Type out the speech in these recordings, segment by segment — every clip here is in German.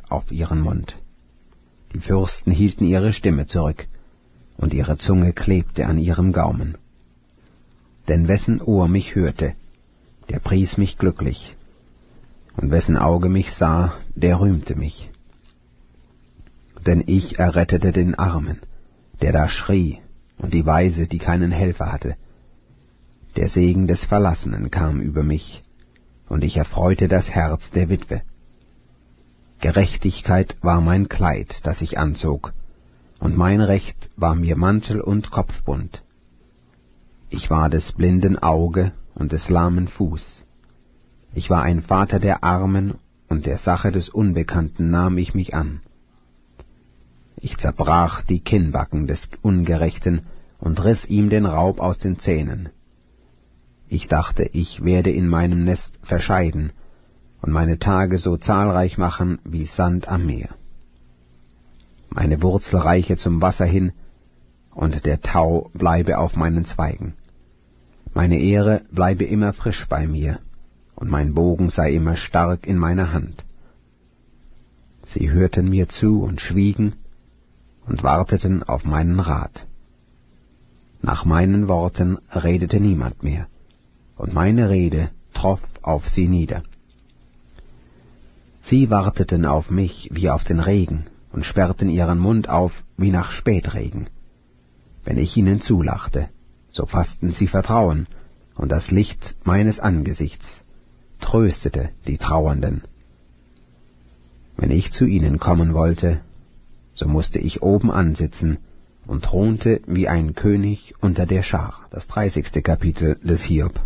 auf ihren Mund. Die Fürsten hielten ihre Stimme zurück, und ihre Zunge klebte an ihrem Gaumen. Denn wessen Ohr mich hörte, der pries mich glücklich, und wessen Auge mich sah, der rühmte mich. Denn ich errettete den Armen, der da schrie, und die Waise, die keinen Helfer hatte. Der Segen des Verlassenen kam über mich, und ich erfreute das Herz der Witwe. Gerechtigkeit war mein Kleid, das ich anzog, und mein Recht war mir Mantel und Kopfbund. Ich war des blinden Auge und des lahmen Fuß. Ich war ein Vater der Armen, und der Sache des Unbekannten nahm ich mich an. Ich zerbrach die Kinnbacken des Ungerechten und riss ihm den Raub aus den Zähnen. Ich dachte, ich werde in meinem Nest verscheiden und meine Tage so zahlreich machen wie Sand am Meer. Meine Wurzel reiche zum Wasser hin, und der Tau bleibe auf meinen Zweigen. Meine Ehre bleibe immer frisch bei mir, und mein Bogen sei immer stark in meiner Hand. Sie hörten mir zu und schwiegen und warteten auf meinen Rat. Nach meinen Worten redete niemand mehr, und meine Rede troff auf sie nieder. Sie warteten auf mich wie auf den Regen und sperrten ihren Mund auf wie nach Spätregen. Wenn ich ihnen zulachte, so fassten sie Vertrauen, und das Licht meines Angesichts tröstete die Trauernden. Wenn ich zu ihnen kommen wollte, so musste ich oben ansitzen und thronte wie ein König unter der Schar. Das 30. Kapitel des Hiob.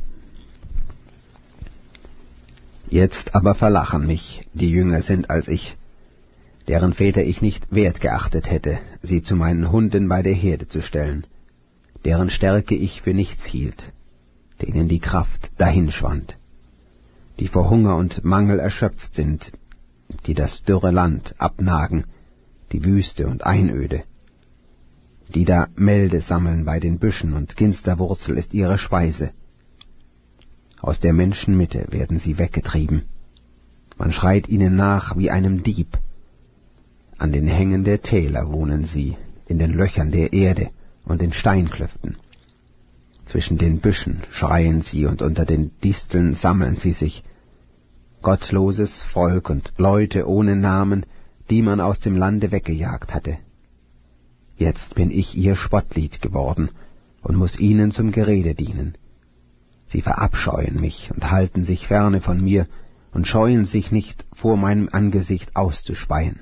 Jetzt aber verlachen mich, die jünger sind als ich, deren Väter ich nicht wert geachtet hätte, sie zu meinen Hunden bei der Herde zu stellen, deren Stärke ich für nichts hielt, denen die Kraft dahinschwand, die vor Hunger und Mangel erschöpft sind, die das dürre Land abnagen, die Wüste und Einöde, die da Melde sammeln bei den Büschen, und Ginsterwurzel ist ihre Speise. Aus der Menschenmitte werden sie weggetrieben. Man schreit ihnen nach wie einem Dieb. An den Hängen der Täler wohnen sie, in den Löchern der Erde und den Steinklüften. Zwischen den Büschen schreien sie, und unter den Disteln sammeln sie sich. Gottloses Volk und Leute ohne Namen, die man aus dem Lande weggejagt hatte. Jetzt bin ich ihr Spottlied geworden und muß ihnen zum Gerede dienen. Sie verabscheuen mich und halten sich ferne von mir und scheuen sich nicht, vor meinem Angesicht auszuspeien.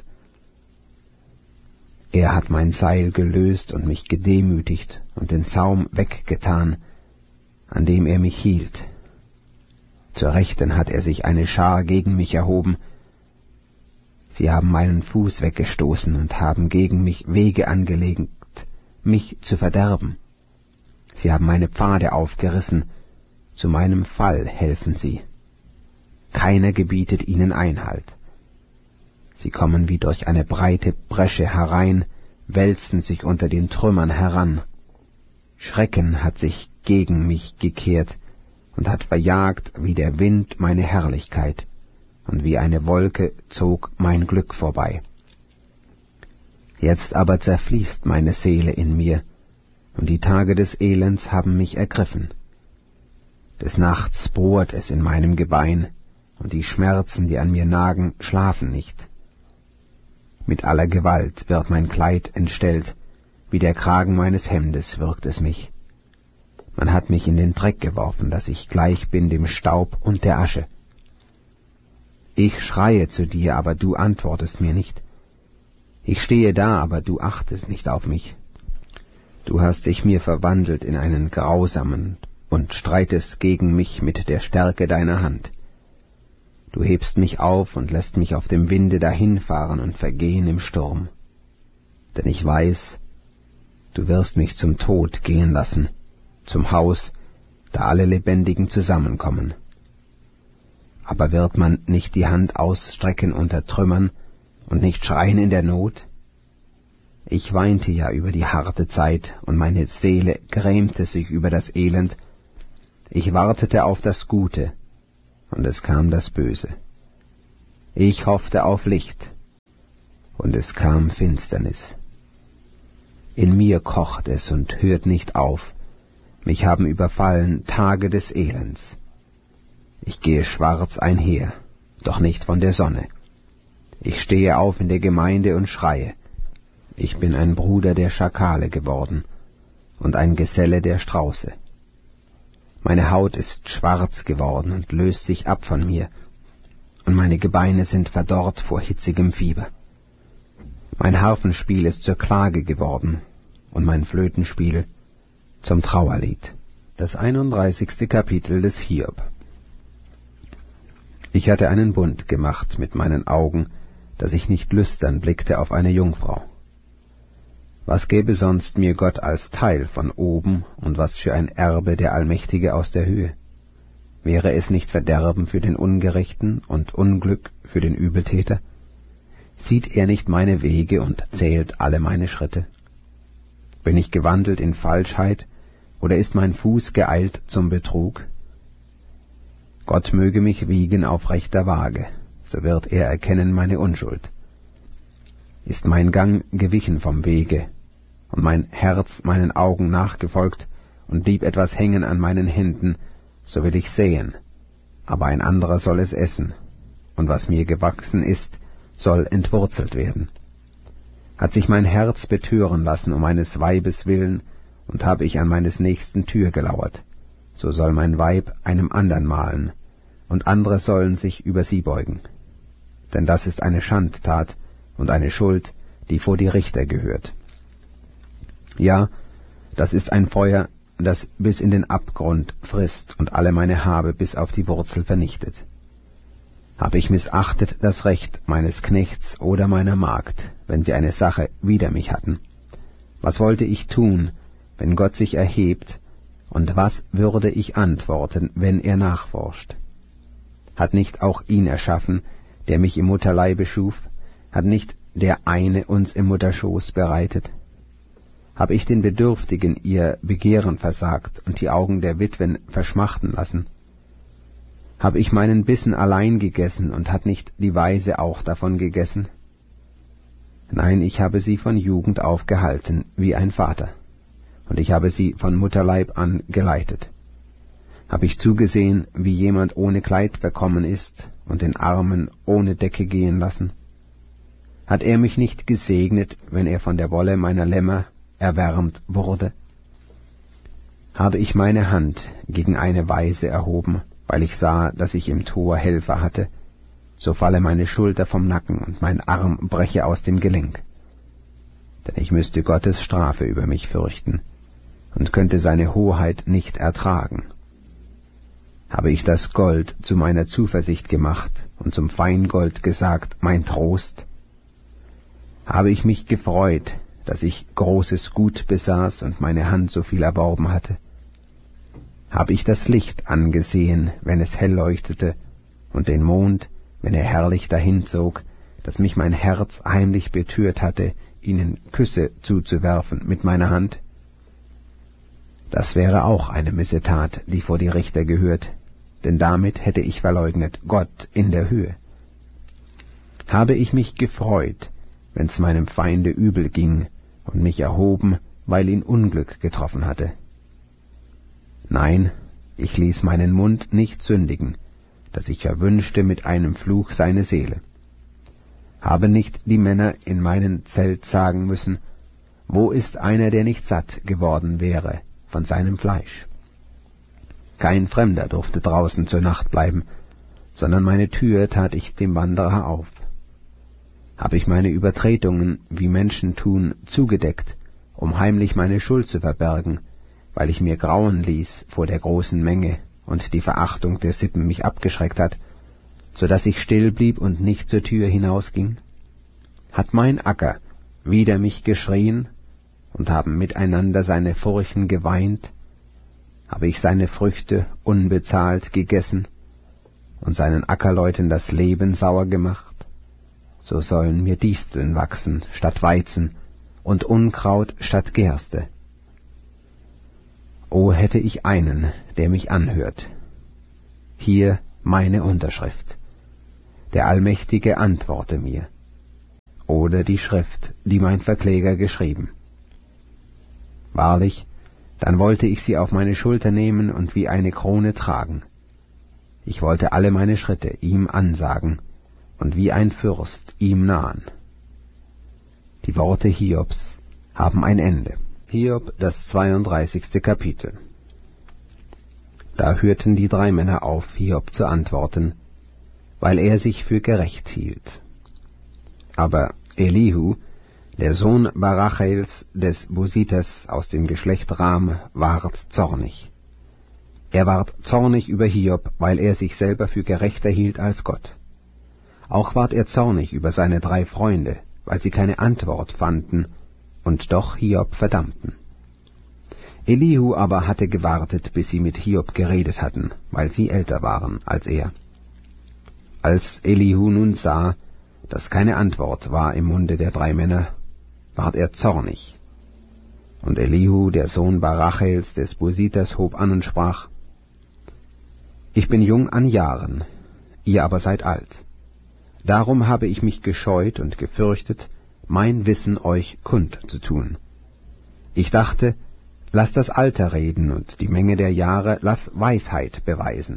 Er hat mein Seil gelöst und mich gedemütigt und den Zaum weggetan, an dem er mich hielt. Zur Rechten hat er sich eine Schar gegen mich erhoben. Sie haben meinen Fuß weggestoßen und haben gegen mich Wege angelegt, mich zu verderben. Sie haben meine Pfade aufgerissen, zu meinem Fall helfen sie. Keiner gebietet ihnen Einhalt. Sie kommen wie durch eine breite Bresche herein, wälzen sich unter den Trümmern heran. Schrecken hat sich gegen mich gekehrt und hat verjagt wie der Wind meine Herrlichkeit, und wie eine Wolke zog mein Glück vorbei. Jetzt aber zerfließt meine Seele in mir, und die Tage des Elends haben mich ergriffen. Des Nachts bohrt es in meinem Gebein, und die Schmerzen, die an mir nagen, schlafen nicht. Mit aller Gewalt wird mein Kleid entstellt, wie der Kragen meines Hemdes wirkt es mich. Man hat mich in den Dreck geworfen, dass ich gleich bin dem Staub und der Asche. Ich schreie zu dir, aber du antwortest mir nicht. Ich stehe da, aber du achtest nicht auf mich. Du hast dich mir verwandelt in einen Grausamen und streitest gegen mich mit der Stärke deiner Hand. Du hebst mich auf und lässt mich auf dem Winde dahinfahren und vergehen im Sturm. Denn ich weiß, du wirst mich zum Tod gehen lassen, zum Haus, da alle Lebendigen zusammenkommen. Aber wird man nicht die Hand ausstrecken unter Trümmern und nicht schreien in der Not? Ich weinte ja über die harte Zeit, und meine Seele grämte sich über das Elend. Ich wartete auf das Gute, und es kam das Böse. Ich hoffte auf Licht, und es kam Finsternis. In mir kocht es und hört nicht auf, mich haben überfallen Tage des Elends. Ich gehe schwarz einher, doch nicht von der Sonne. Ich stehe auf in der Gemeinde und schreie. Ich bin ein Bruder der Schakale geworden und ein Geselle der Strauße. Meine Haut ist schwarz geworden und löst sich ab von mir, und meine Gebeine sind verdorrt vor hitzigem Fieber. Mein Harfenspiel ist zur Klage geworden und mein Flötenspiel zum Trauerlied. Das 31. Kapitel des Hiob. Ich hatte einen Bund gemacht mit meinen Augen, dass ich nicht lüstern blickte auf eine Jungfrau. Was gäbe sonst mir Gott als Teil von oben, und was für ein Erbe der Allmächtige aus der Höhe? Wäre es nicht Verderben für den Ungerechten und Unglück für den Übeltäter? Sieht er nicht meine Wege und zählt alle meine Schritte? Bin ich gewandelt in Falschheit, oder ist mein Fuß geeilt zum Betrug? Gott möge mich wiegen auf rechter Waage, so wird er erkennen meine Unschuld. Ist mein Gang gewichen vom Wege, und mein Herz meinen Augen nachgefolgt, und blieb etwas hängen an meinen Händen, so will ich säen, aber ein anderer soll es essen, und was mir gewachsen ist, soll entwurzelt werden. Hat sich mein Herz betören lassen um eines Weibes willen, und habe ich an meines Nächsten Tür gelauert, so soll mein Weib einem andern mahlen, und andere sollen sich über sie beugen. Denn das ist eine Schandtat und eine Schuld, die vor die Richter gehört. Ja, das ist ein Feuer, das bis in den Abgrund frisst und alle meine Habe bis auf die Wurzel vernichtet. Habe ich missachtet das Recht meines Knechts oder meiner Magd, wenn sie eine Sache wider mich hatten? Was wollte ich tun, wenn Gott sich erhebt, und was würde ich antworten, wenn er nachforscht? Hat nicht auch ihn erschaffen, der mich im Mutterleibe schuf? Hat nicht der eine uns im Mutterschoß bereitet? Habe ich den Bedürftigen ihr Begehren versagt und die Augen der Witwen verschmachten lassen? Habe ich meinen Bissen allein gegessen und hat nicht die Weise auch davon gegessen? Nein, ich habe sie von Jugend auf gehalten, wie ein Vater, und ich habe sie von Mutterleib an geleitet. Habe ich zugesehen, wie jemand ohne Kleid verkommen ist und den Armen ohne Decke gehen lassen? Hat er mich nicht gesegnet, wenn er von der Wolle meiner Lämmer erwärmt wurde? Habe ich meine Hand gegen eine Waise erhoben, weil ich sah, dass ich im Tor Helfer hatte, so falle meine Schulter vom Nacken und mein Arm breche aus dem Gelenk. Denn ich müsste Gottes Strafe über mich fürchten und könnte seine Hoheit nicht ertragen. Habe ich das Gold zu meiner Zuversicht gemacht und zum Feingold gesagt, mein Trost? Habe ich mich gefreut, dass ich großes Gut besaß und meine Hand so viel erworben hatte? Habe ich das Licht angesehen, wenn es hell leuchtete, und den Mond, wenn er herrlich dahinzog, dass mich mein Herz heimlich betört hatte, ihnen Küsse zuzuwerfen mit meiner Hand? Das wäre auch eine Missetat, die vor die Richter gehört, denn damit hätte ich verleugnet Gott in der Höhe. Habe ich mich gefreut, wenn's meinem Feinde übel ging, und mich erhoben, weil ihn Unglück getroffen hatte? Nein, ich ließ meinen Mund nicht sündigen, dass ich verwünschte mit einem Fluch seine Seele. Habe nicht die Männer in meinem Zelt sagen müssen, wo ist einer, der nicht satt geworden wäre von seinem Fleisch? Kein Fremder durfte draußen zur Nacht bleiben, sondern meine Tür tat ich dem Wanderer auf. Habe ich meine Übertretungen, wie Menschen tun, zugedeckt, um heimlich meine Schuld zu verbergen, weil ich mir grauen ließ vor der großen Menge und die Verachtung der Sippen mich abgeschreckt hat, so dass ich still blieb und nicht zur Tür hinausging? Hat mein Acker wider mich geschrien und haben miteinander seine Furchen geweint? Habe ich seine Früchte unbezahlt gegessen und seinen Ackerleuten das Leben sauer gemacht? So sollen mir Disteln wachsen statt Weizen und Unkraut statt Gerste. O hätte ich einen, der mich anhört. Hier meine Unterschrift. Der Allmächtige antworte mir. Oder oder die Schrift, die mein Verkläger geschrieben. Wahrlich, dann wollte ich sie auf meine Schulter nehmen und wie eine Krone tragen. Ich wollte alle meine Schritte ihm ansagen und wie ein Fürst ihm nahen. Die Worte Hiobs haben ein Ende. Hiob, das 32. Kapitel. Da hörten die 3 Männer auf, Hiob zu antworten, weil er sich für gerecht hielt. Aber Elihu, der Sohn Barachels des Busiters aus dem Geschlecht Ram, ward zornig. Er ward zornig über Hiob, weil er sich selber für gerechter hielt als Gott. Auch ward er zornig über seine 3 Freunde, weil sie keine Antwort fanden und doch Hiob verdammten. Elihu aber hatte gewartet, bis sie mit Hiob geredet hatten, weil sie älter waren als er. Als Elihu nun sah, dass keine Antwort war im Munde der 3 Männer, ward er zornig. Und Elihu, der Sohn Barachels des Busiters, hob an und sprach: Ich bin jung an Jahren, ihr aber seid alt. Darum habe ich mich gescheut und gefürchtet, mein Wissen euch kundzutun. Ich dachte, lass das Alter reden und die Menge der Jahre lass Weisheit beweisen.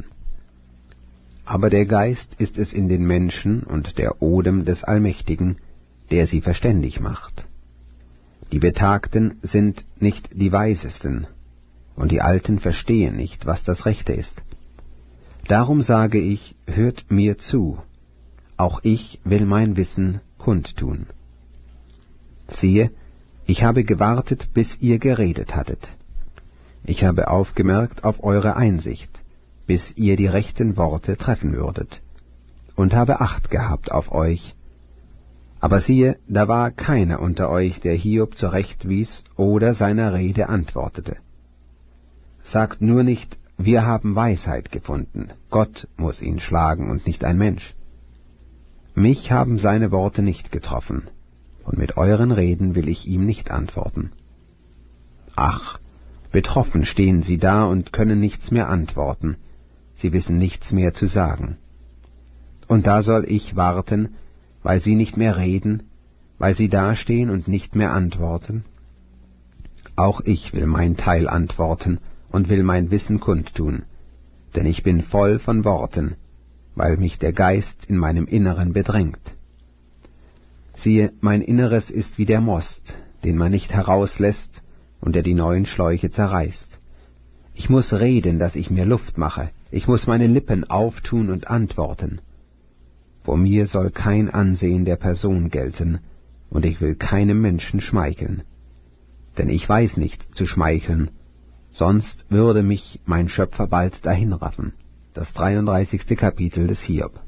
Aber der Geist ist es in den Menschen und der Odem des Allmächtigen, der sie verständig macht. Die Betagten sind nicht die Weisesten, und die Alten verstehen nicht, was das Rechte ist. Darum sage ich, hört mir zu, auch ich will mein Wissen kundtun. Siehe, ich habe gewartet, bis ihr geredet hattet. Ich habe aufgemerkt auf eure Einsicht, bis ihr die rechten Worte treffen würdet, und habe Acht gehabt auf euch. Aber siehe, da war keiner unter euch, der Hiob zurechtwies oder seiner Rede antwortete. Sagt nur nicht, wir haben Weisheit gefunden, Gott muß ihn schlagen und nicht ein Mensch. Mich haben seine Worte nicht getroffen, und mit euren Reden will ich ihm nicht antworten. Ach, betroffen stehen sie da und können nichts mehr antworten, sie wissen nichts mehr zu sagen. Und da soll ich warten, weil sie nicht mehr reden, weil sie dastehen und nicht mehr antworten? Auch ich will mein Teil antworten und will mein Wissen kundtun, denn ich bin voll von Worten, weil mich der Geist in meinem Inneren bedrängt. Siehe, mein Inneres ist wie der Most, den man nicht herauslässt und der die neuen Schläuche zerreißt. Ich muß reden, dass ich mir Luft mache, ich muß meine Lippen auftun und antworten. Vor mir soll kein Ansehen der Person gelten, und ich will keinem Menschen schmeicheln. Denn ich weiß nicht zu schmeicheln, sonst würde mich mein Schöpfer bald dahinraffen. Das 33. Kapitel des Hiob.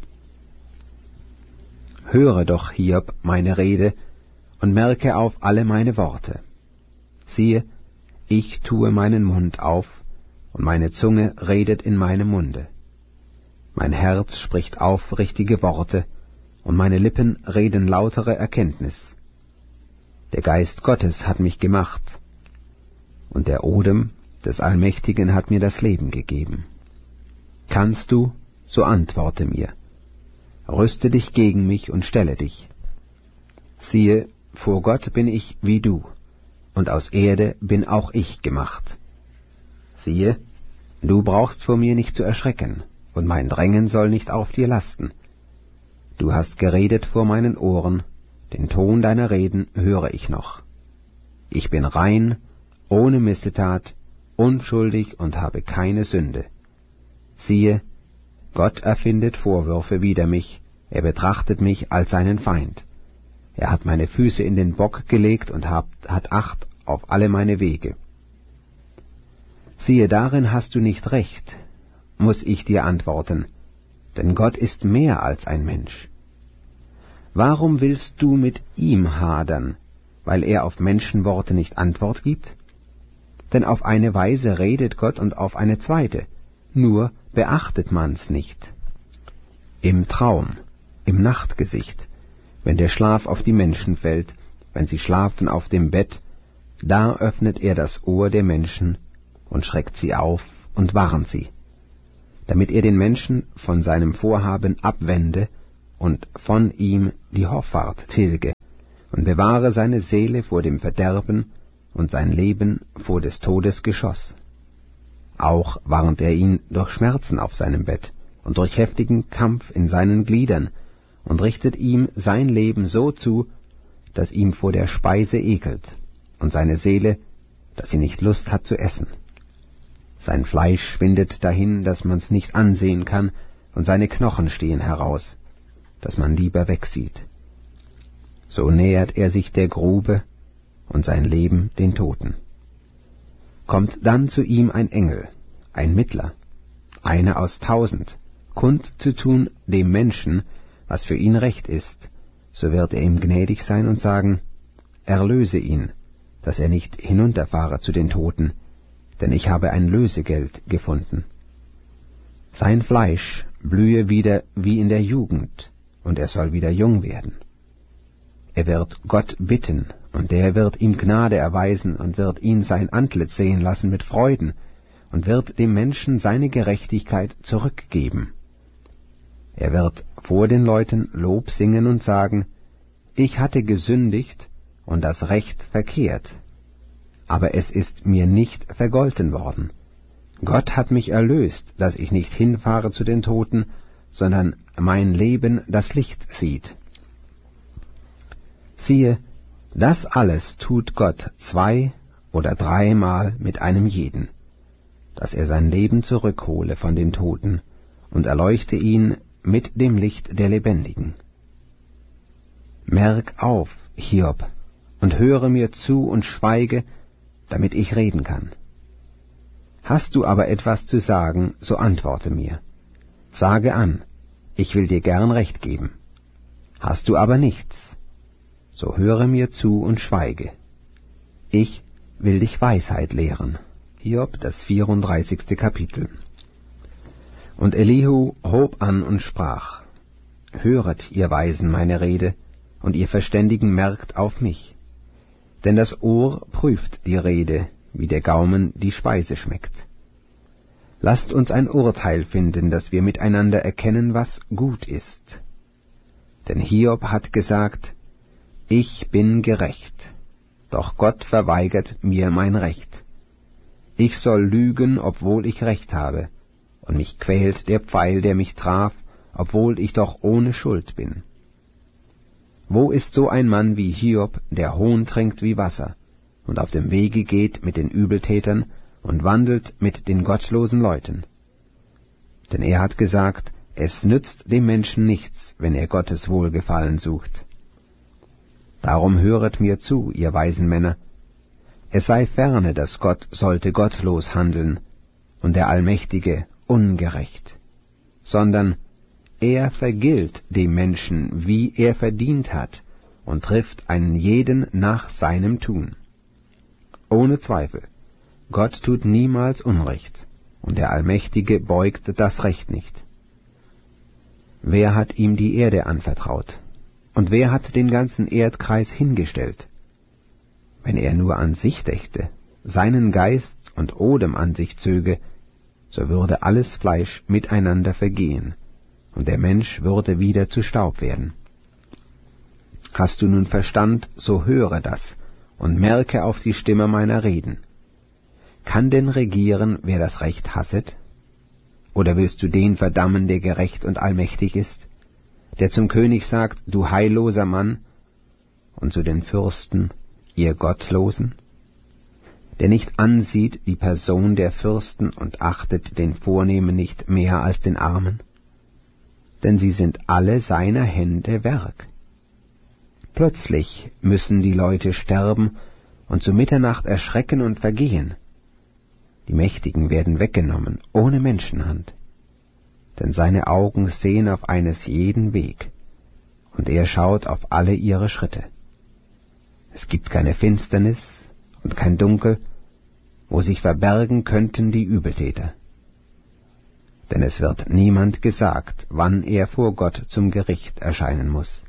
Höre doch, Hiob, meine Rede, und merke auf alle meine Worte. Siehe, ich tue meinen Mund auf, und meine Zunge redet in meinem Munde. Mein Herz spricht aufrichtige Worte, und meine Lippen reden lautere Erkenntnis. Der Geist Gottes hat mich gemacht, und der Odem des Allmächtigen hat mir das Leben gegeben. Kannst du, so antworte mir. Rüste dich gegen mich und stelle dich. Siehe, vor Gott bin ich wie du, und aus Erde bin auch ich gemacht. Siehe, du brauchst vor mir nicht zu erschrecken, und mein Drängen soll nicht auf dir lasten. Du hast geredet vor meinen Ohren, den Ton deiner Reden höre ich noch. Ich bin rein, ohne Missetat, unschuldig und habe keine Sünde. Siehe, Gott erfindet Vorwürfe wider mich, er betrachtet mich als seinen Feind. Er hat meine Füße in den Bock gelegt und hat Acht auf alle meine Wege. Siehe, darin hast du nicht recht, muß ich dir antworten, denn Gott ist mehr als ein Mensch. Warum willst du mit ihm hadern, weil er auf Menschenworte nicht Antwort gibt? Denn auf eine Weise redet Gott und auf eine zweite, nur beachtet man's nicht. Im Traum, im Nachtgesicht, wenn der Schlaf auf die Menschen fällt, wenn sie schlafen auf dem Bett, da öffnet er das Ohr der Menschen und schreckt sie auf und warnt sie, damit er den Menschen von seinem Vorhaben abwende und von ihm die Hoffart tilge, und bewahre seine Seele vor dem Verderben und sein Leben vor des Todes Geschoss. Auch warnt er ihn durch Schmerzen auf seinem Bett und durch heftigen Kampf in seinen Gliedern und richtet ihm sein Leben so zu, dass ihm vor der Speise ekelt, und seine Seele, dass sie nicht Lust hat zu essen. Sein Fleisch schwindet dahin, dass man's nicht ansehen kann, und seine Knochen stehen heraus, dass man lieber wegsieht. So nähert er sich der Grube und sein Leben den Toten. Kommt dann zu ihm ein Engel, ein Mittler, einer aus 1000, kund zu tun dem Menschen, was für ihn recht ist, so wird er ihm gnädig sein und sagen, erlöse ihn, dass er nicht hinunterfahre zu den Toten, denn ich habe ein Lösegeld gefunden. Sein Fleisch blühe wieder wie in der Jugend, und er soll wieder jung werden. Er wird Gott bitten, und der wird ihm Gnade erweisen und wird ihn sein Antlitz sehen lassen mit Freuden und wird dem Menschen seine Gerechtigkeit zurückgeben. Er wird vor den Leuten Lob singen und sagen, ich hatte gesündigt und das Recht verkehrt, aber es ist mir nicht vergolten worden. Gott hat mich erlöst, dass ich nicht hinfahre zu den Toten, sondern mein Leben das Licht sieht. Siehe, das alles tut Gott 2 oder 3 Mal mit einem jeden, dass er sein Leben zurückhole von den Toten und erleuchte ihn mit dem Licht der Lebendigen. Merk auf, Hiob, und höre mir zu und schweige, damit ich reden kann. Hast du aber etwas zu sagen, so antworte mir. Sage an, ich will dir gern Recht geben. Hast du aber nichts, so höre mir zu und schweige. Ich will dich Weisheit lehren. Hiob, das 34. Kapitel. Und Elihu hob an und sprach, höret, ihr Weisen, meine Rede, und ihr Verständigen merkt auf mich. Denn das Ohr prüft die Rede, wie der Gaumen die Speise schmeckt. Lasst uns ein Urteil finden, dass wir miteinander erkennen, was gut ist. Denn Hiob hat gesagt, ich bin gerecht, doch Gott verweigert mir mein Recht. Ich soll lügen, obwohl ich Recht habe, und mich quält der Pfeil, der mich traf, obwohl ich doch ohne Schuld bin. Wo ist so ein Mann wie Hiob, der Hohn trinkt wie Wasser, und auf dem Wege geht mit den Übeltätern und wandelt mit den gottlosen Leuten? Denn er hat gesagt, es nützt dem Menschen nichts, wenn er Gottes Wohlgefallen sucht. Darum höret mir zu, ihr weisen Männer. Es sei ferne, dass Gott sollte gottlos handeln und der Allmächtige ungerecht, sondern er vergilt dem Menschen, wie er verdient hat, und trifft einen jeden nach seinem Tun. Ohne Zweifel, Gott tut niemals Unrecht, und der Allmächtige beugt das Recht nicht. Wer hat ihm die Erde anvertraut? Und wer hat den ganzen Erdkreis hingestellt? Wenn er nur an sich dächte, seinen Geist und Odem an sich zöge, so würde alles Fleisch miteinander vergehen, und der Mensch würde wieder zu Staub werden. Hast du nun Verstand, so höre das, und merke auf die Stimme meiner Reden. Kann denn regieren, wer das Recht hasset? Oder willst du den verdammen, der gerecht und allmächtig ist, der zum König sagt, du heilloser Mann, und zu den Fürsten, ihr Gottlosen? Der nicht ansieht die Person der Fürsten und achtet den Vornehmen nicht mehr als den Armen? Denn sie sind alle seiner Hände Werk. Plötzlich müssen die Leute sterben und zu Mitternacht erschrecken und vergehen. Die Mächtigen werden weggenommen, ohne Menschenhand. Denn seine Augen sehen auf eines jeden Weg, und er schaut auf alle ihre Schritte. Es gibt keine Finsternis und kein Dunkel, wo sich verbergen könnten die Übeltäter. Denn es wird niemand gesagt, wann er vor Gott zum Gericht erscheinen muss.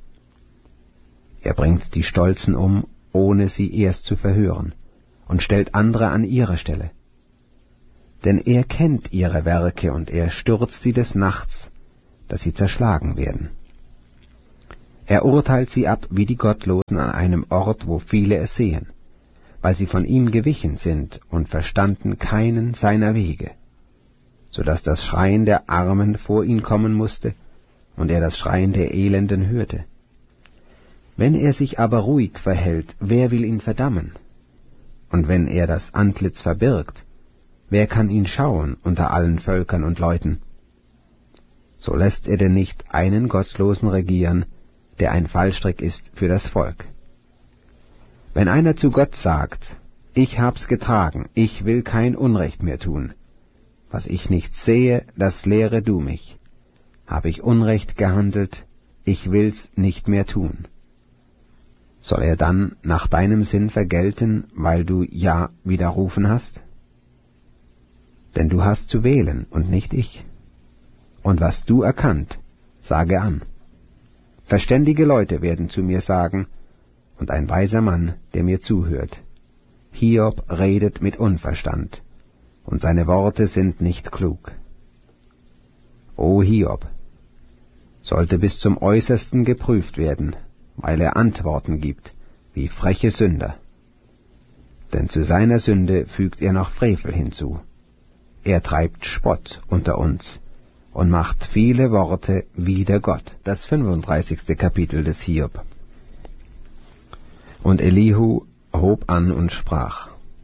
Er bringt die Stolzen um, ohne sie erst zu verhören, und stellt andere an ihre Stelle. Denn er kennt ihre Werke, und er stürzt sie des Nachts, dass sie zerschlagen werden. Er urteilt sie ab wie die Gottlosen an einem Ort, wo viele es sehen, weil sie von ihm gewichen sind und verstanden keinen seiner Wege, so dass das Schreien der Armen vor ihn kommen musste und er das Schreien der Elenden hörte. Wenn er sich aber ruhig verhält, wer will ihn verdammen? Und wenn er das Antlitz verbirgt, wer kann ihn schauen unter allen Völkern und Leuten? So lässt er denn nicht einen Gottlosen regieren, der ein Fallstrick ist für das Volk. Wenn einer zu Gott sagt, ich hab's getragen, ich will kein Unrecht mehr tun, was ich nicht sehe, das lehre du mich. Habe ich Unrecht gehandelt, ich will's nicht mehr tun. Soll er dann nach deinem Sinn vergelten, weil du ja widerrufen hast? Denn du hast zu wählen und nicht ich. Und was du erkannt, sage an. Verständige Leute werden zu mir sagen, und ein weiser Mann, der mir zuhört. Hiob redet mit Unverstand, und seine Worte sind nicht klug. O Hiob, sollte bis zum Äußersten geprüft werden, weil er Antworten gibt, wie freche Sünder. Denn zu seiner Sünde fügt er noch Frevel hinzu. Er treibt Spott unter uns und macht viele Worte wider Gott. Das 35. Kapitel des Hiob. Und Elihu hob an und sprach: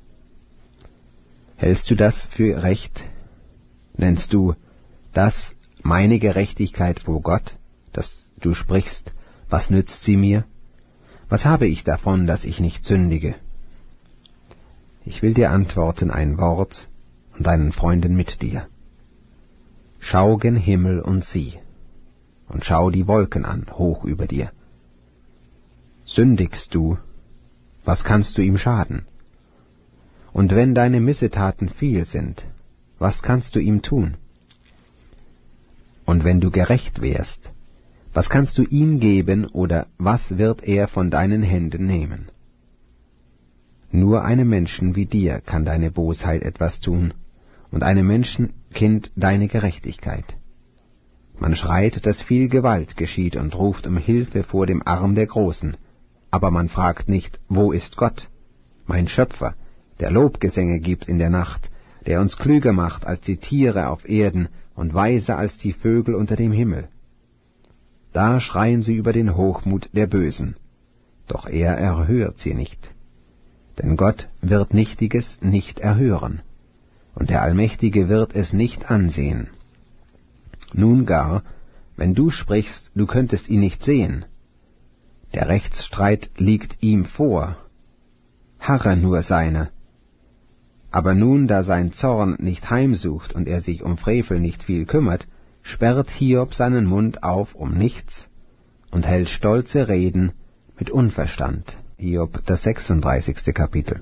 Hältst du das für recht? Nennst du das meine Gerechtigkeit vor Gott, dass du sprichst, was nützt sie mir? Was habe ich davon, dass ich nicht sündige? Ich will dir antworten ein Wort und deinen Freunden mit dir. Schau gen Himmel und sieh, und schau die Wolken an, hoch über dir. Sündigst du, was kannst du ihm schaden? Und wenn deine Missetaten viel sind, was kannst du ihm tun? Und wenn du gerecht wärst, was kannst du ihm geben, oder was wird er von deinen Händen nehmen? Nur einem Menschen wie dir kann deine Bosheit etwas tun, und einem Menschenkind deine Gerechtigkeit. Man schreit, dass viel Gewalt geschieht, und ruft um Hilfe vor dem Arm der Großen, aber man fragt nicht, wo ist Gott, mein Schöpfer, der Lobgesänge gibt in der Nacht, der uns klüger macht als die Tiere auf Erden und weiser als die Vögel unter dem Himmel. Da schreien sie über den Hochmut der Bösen, doch er erhört sie nicht. Denn Gott wird Nichtiges nicht erhören, und der Allmächtige wird es nicht ansehen. Nun gar, wenn du sprichst, du könntest ihn nicht sehen. Der Rechtsstreit liegt ihm vor, harre nur seiner. Aber nun, da sein Zorn nicht heimsucht und er sich um Frevel nicht viel kümmert, sperrt Hiob seinen Mund auf um nichts und hält stolze Reden mit Unverstand. Hiob, das 36. Kapitel.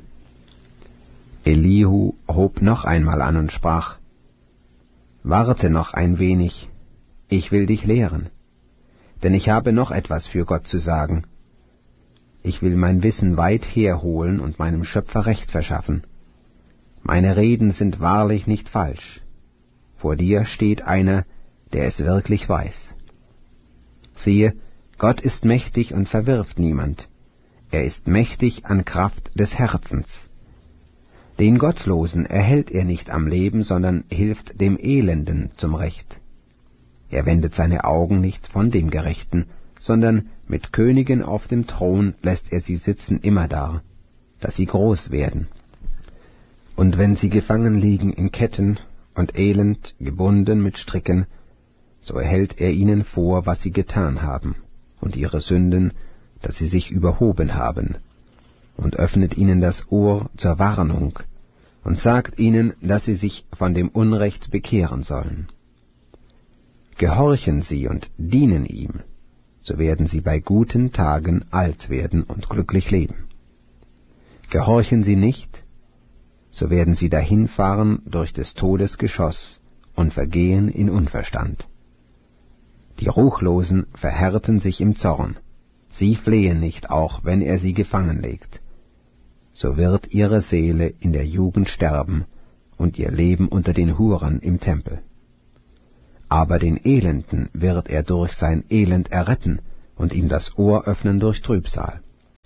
Elihu hob noch einmal an und sprach: Warte noch ein wenig, ich will dich lehren, denn ich habe noch etwas für Gott zu sagen. Ich will mein Wissen weit herholen und meinem Schöpfer Recht verschaffen. Meine Reden sind wahrlich nicht falsch. Vor dir steht einer, der es wirklich weiß. Siehe, Gott ist mächtig und verwirft niemand. Er ist mächtig an Kraft des Herzens. Den Gottlosen erhält er nicht am Leben, sondern hilft dem Elenden zum Recht. Er wendet seine Augen nicht von dem Gerechten, sondern mit Königen auf dem Thron lässt er sie sitzen immerdar, dass sie groß werden. Und wenn sie gefangen liegen in Ketten und elend gebunden mit Stricken, so erhält er ihnen vor, was sie getan haben, und ihre Sünden, dass sie sich überhoben haben, und öffnet ihnen das Ohr zur Warnung, und sagt ihnen, dass sie sich von dem Unrecht bekehren sollen. Gehorchen sie und dienen ihm, so werden sie bei guten Tagen alt werden und glücklich leben. Gehorchen sie nicht, so werden sie dahinfahren durch des Todes Geschoss und vergehen in Unverstand. Die Ruchlosen verhärten sich im Zorn, sie flehen nicht, auch wenn er sie gefangen legt. So wird ihre Seele in der Jugend sterben und ihr Leben unter den Hurern im Tempel. Aber den Elenden wird er durch sein Elend erretten und ihm das Ohr öffnen durch Trübsal.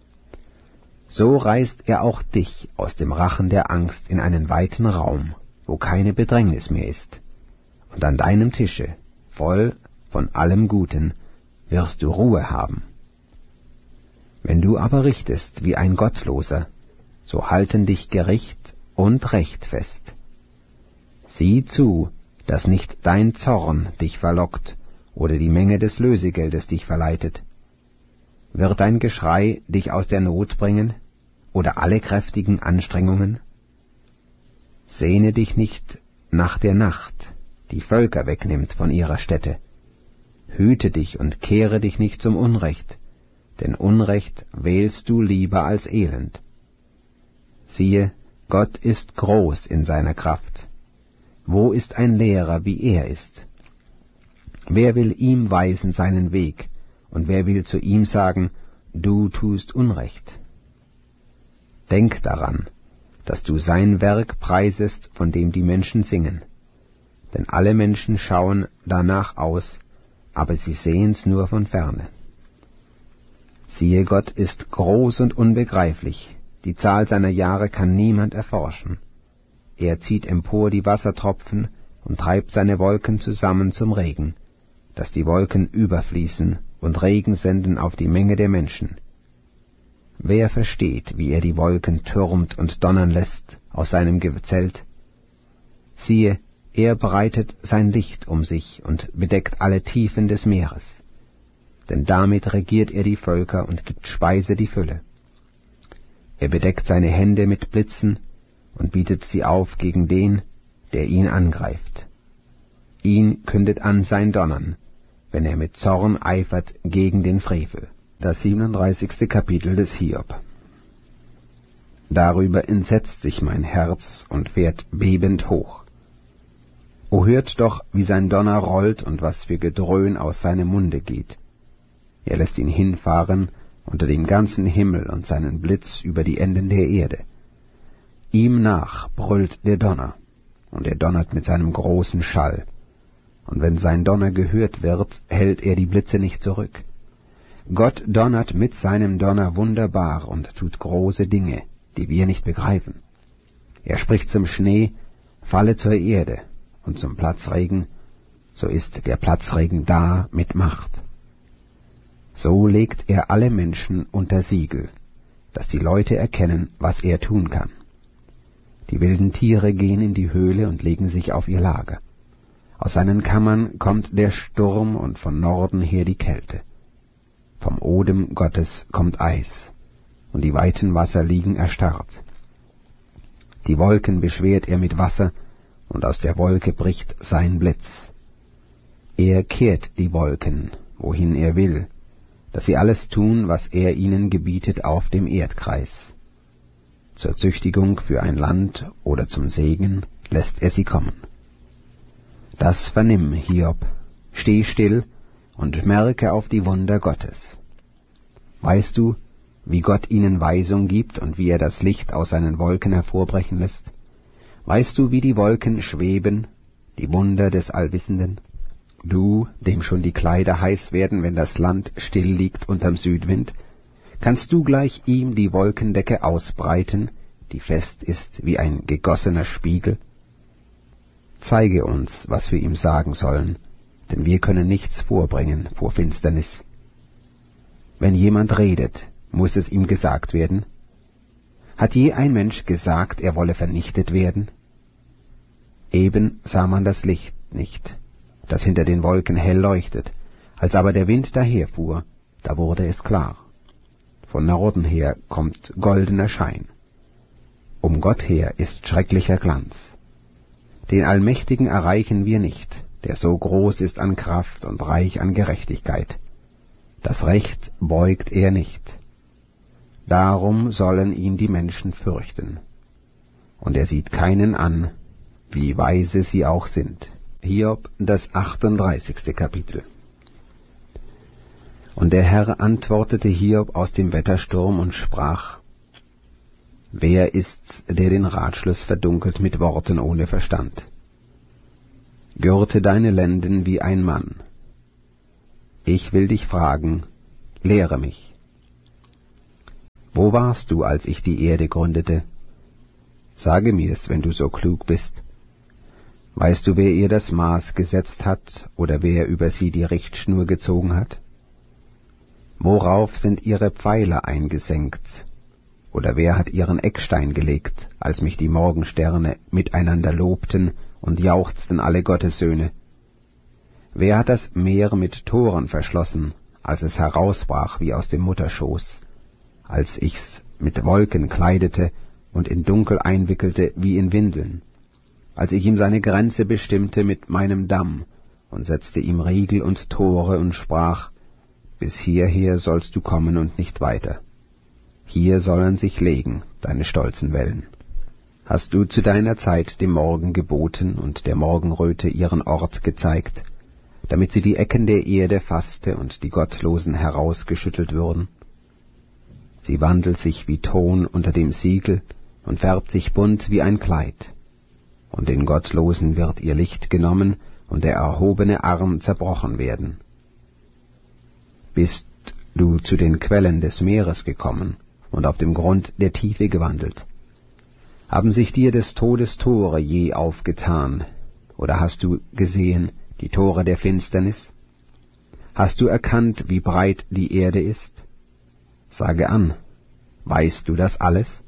So reißt er auch dich aus dem Rachen der Angst in einen weiten Raum, wo keine Bedrängnis mehr ist, und an deinem Tische, voll von allem Guten, wirst du Ruhe haben. Wenn du aber richtest wie ein Gottloser, so halten dich Gericht und Recht fest. Sieh zu, dass nicht dein Zorn dich verlockt oder die Menge des Lösegeldes dich verleitet. Wird dein Geschrei dich aus der Not bringen oder alle kräftigen Anstrengungen? Sehne dich nicht nach der Nacht, die Völker wegnimmt von ihrer Stätte. Hüte dich und kehre dich nicht zum Unrecht, denn Unrecht wählst du lieber als Elend. Siehe, Gott ist groß in seiner Kraft. Wo ist ein Lehrer, wie er ist? Wer will ihm weisen seinen Weg, und wer will zu ihm sagen, du tust Unrecht? Denk daran, dass du sein Werk preisest, von dem die Menschen singen. Denn alle Menschen schauen danach aus, aber sie sehen's nur von ferne. Siehe, Gott ist groß und unbegreiflich, die Zahl seiner Jahre kann niemand erforschen. Er zieht empor die Wassertropfen und treibt seine Wolken zusammen zum Regen, dass die Wolken überfließen und Regen senden auf die Menge der Menschen. Wer versteht, wie er die Wolken türmt und donnern lässt aus seinem Zelt? Siehe, er breitet sein Licht um sich und bedeckt alle Tiefen des Meeres. Denn damit regiert er die Völker und gibt Speise die Fülle. Er bedeckt seine Hände mit Blitzen und bietet sie auf gegen den, der ihn angreift. Ihn kündet an sein Donnern, wenn er mit Zorn eifert gegen den Frevel. Das 37. Kapitel des Hiob. Darüber entsetzt sich mein Herz und fährt bebend hoch. O hört doch, wie sein Donner rollt und was für Gedröhn aus seinem Munde geht. Er lässt ihn hinfahren unter dem ganzen Himmel und seinen Blitz über die Enden der Erde. Ihm nach brüllt der Donner, und er donnert mit seinem großen Schall. Und wenn sein Donner gehört wird, hält er die Blitze nicht zurück. Gott donnert mit seinem Donner wunderbar und tut große Dinge, die wir nicht begreifen. Er spricht zum Schnee, falle zur Erde, und zum Platzregen, so ist der Platzregen da mit Macht. So legt er alle Menschen unter Siegel, dass die Leute erkennen, was er tun kann. Die wilden Tiere gehen in die Höhle und legen sich auf ihr Lager. Aus seinen Kammern kommt der Sturm und von Norden her die Kälte. Vom Odem Gottes kommt Eis, und die weiten Wasser liegen erstarrt. Die Wolken beschwert er mit Wasser, und aus der Wolke bricht sein Blitz. Er kehrt die Wolken, wohin er will, dass sie alles tun, was er ihnen gebietet auf dem Erdkreis. Zur Züchtigung für ein Land oder zum Segen lässt er sie kommen. Das vernimm, Hiob, steh still und merke auf die Wunder Gottes. Weißt du, wie Gott ihnen Weisung gibt und wie er das Licht aus seinen Wolken hervorbrechen lässt? Weißt du, wie die Wolken schweben, die Wunder des Allwissenden? Du, dem schon die Kleider heiß werden, wenn das Land still liegt unterm Südwind, kannst du gleich ihm die Wolkendecke ausbreiten, die fest ist wie ein gegossener Spiegel? Zeige uns, was wir ihm sagen sollen, denn wir können nichts vorbringen vor Finsternis. Wenn jemand redet, muss es ihm gesagt werden. Hat je ein Mensch gesagt, er wolle vernichtet werden? Eben sah man das Licht nicht, das hinter den Wolken hell leuchtet. Als aber der Wind daherfuhr, da wurde es klar. Von Norden her kommt goldener Schein. Um Gott her ist schrecklicher Glanz. Den Allmächtigen erreichen wir nicht, der so groß ist an Kraft und reich an Gerechtigkeit. Das Recht beugt er nicht. Darum sollen ihn die Menschen fürchten. Und er sieht keinen an, wie weise sie auch sind. Hiob, das 38. Kapitel. Und der Herr antwortete Hiob aus dem Wettersturm und sprach: Wer ist's, der den Ratschluss verdunkelt mit Worten ohne Verstand? Gürte deine Lenden wie ein Mann. Ich will dich fragen, lehre mich. Wo warst du, als ich die Erde gründete? Sage mir's, wenn du so klug bist. Weißt du, wer ihr das Maß gesetzt hat, oder wer über sie die Richtschnur gezogen hat? Worauf sind ihre Pfeiler eingesenkt? Oder wer hat ihren Eckstein gelegt, als mich die Morgensterne miteinander lobten und jauchzten alle Gottessöhne? Wer hat das Meer mit Toren verschlossen, als es herausbrach wie aus dem Mutterschoß, als ich's mit Wolken kleidete und in Dunkel einwickelte wie in Windeln, als ich ihm seine Grenze bestimmte mit meinem Damm und setzte ihm Riegel und Tore und sprach, bis hierher sollst du kommen und nicht weiter. Hier sollen sich legen deine stolzen Wellen. Hast du zu deiner Zeit dem Morgen geboten und der Morgenröte ihren Ort gezeigt, damit sie die Ecken der Erde fasste und die Gottlosen herausgeschüttelt würden? Sie wandelt sich wie Ton unter dem Siegel und färbt sich bunt wie ein Kleid. Und den Gottlosen wird ihr Licht genommen und der erhobene Arm zerbrochen werden. Bist du zu den Quellen des Meeres gekommen und auf dem Grund der Tiefe gewandelt? Haben sich dir des Todes Tore je aufgetan, oder hast du gesehen die Tore der Finsternis? Hast du erkannt, wie breit die Erde ist? Sage an, weißt du das alles?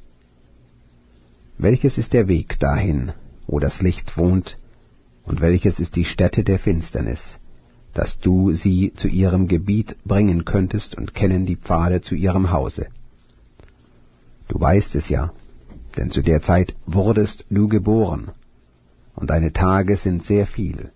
Welches ist der Weg dahin, wo das Licht wohnt, und welches ist die Stätte der Finsternis, dass du sie zu ihrem Gebiet bringen könntest und kennen die Pfade zu ihrem Hause? Du weißt es ja, denn zu der Zeit wurdest du geboren, und deine Tage sind sehr viel.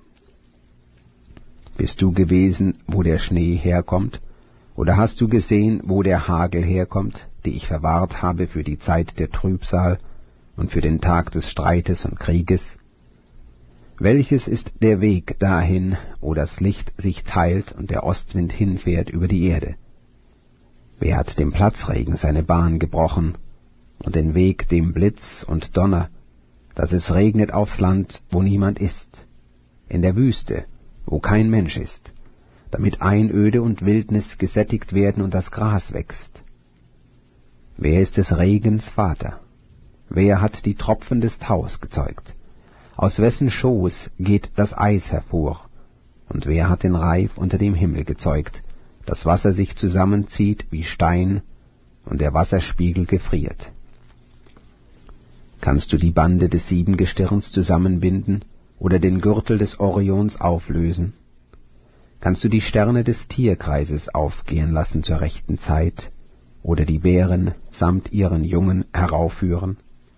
Bist du gewesen, wo der Schnee herkommt, oder hast du gesehen, wo der Hagel herkommt, die ich verwahrt habe für die Zeit der Trübsal und für den Tag des Streites und Krieges? Welches ist der Weg dahin, wo das Licht sich teilt und der Ostwind hinfährt über die Erde? Wer hat dem Platzregen seine Bahn gebrochen und den Weg dem Blitz und Donner, dass es regnet aufs Land, wo niemand ist, in der Wüste, wo kein Mensch ist, damit Einöde und Wildnis gesättigt werden und das Gras wächst? Wer ist des Regens Vater? Wer hat die Tropfen des Taus gezeugt? Aus wessen Schoß geht das Eis hervor? Und wer hat den Reif unter dem Himmel gezeugt, das Wasser sich zusammenzieht wie Stein und der Wasserspiegel gefriert? Kannst du die Bande des Siebengestirns zusammenbinden oder den Gürtel des Orions auflösen? Kannst du die Sterne des Tierkreises aufgehen lassen zur rechten Zeit oder die Bären samt ihren Jungen heraufführen?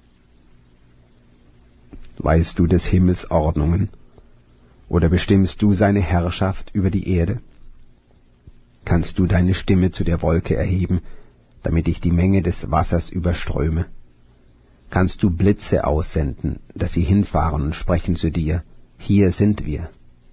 Weißt du des Himmels Ordnungen, oder bestimmst du seine Herrschaft über die Erde? Kannst du deine Stimme zu der Wolke erheben, damit ich die Menge des Wassers überströme? Kannst du Blitze aussenden, dass sie hinfahren und sprechen zu dir, hier sind wir?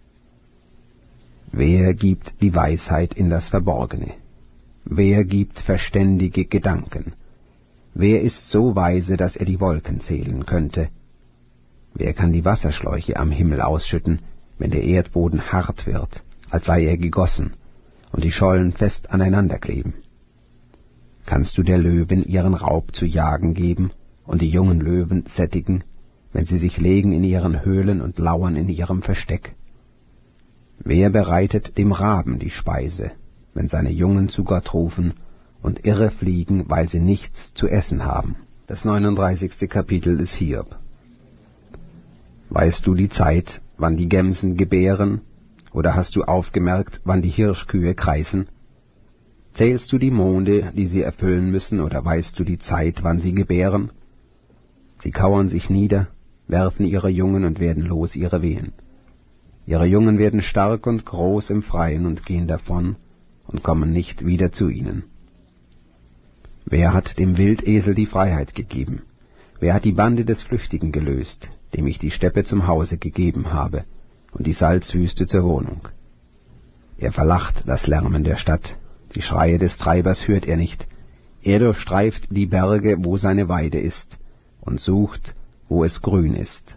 Wer gibt die Weisheit in das Verborgene? Wer gibt verständige Gedanken? Wer ist so weise, dass er die Wolken zählen könnte? Wer kann die Wasserschläuche am Himmel ausschütten, wenn der Erdboden hart wird, als sei er gegossen, und die Schollen fest aneinander kleben? Kannst du der Löwen ihren Raub zu jagen geben und die jungen Löwen sättigen, wenn sie sich legen in ihren Höhlen und lauern in ihrem Versteck? Wer bereitet dem Raben die Speise, wenn seine Jungen zu Gott rufen und irre fliegen, weil sie nichts zu essen haben? Das 39. Kapitel des Hiob. Weißt du die Zeit, wann die Gemsen gebären, oder hast du aufgemerkt, wann die Hirschkühe kreisen? Zählst du die Monde, die sie erfüllen müssen, oder weißt du die Zeit, wann sie gebären? Sie kauern sich nieder, werfen ihre Jungen und werden los ihre Wehen. Ihre Jungen werden stark und groß im Freien und gehen davon und kommen nicht wieder zu ihnen. Wer hat dem Wildesel die Freiheit gegeben? Wer hat die Bande des Flüchtigen gelöst, dem ich die Steppe zum Hause gegeben habe und die Salzwüste zur Wohnung? Er verlacht das Lärmen der Stadt, die Schreie des Treibers hört er nicht. Er durchstreift die Berge, wo seine Weide ist, und sucht, wo es grün ist.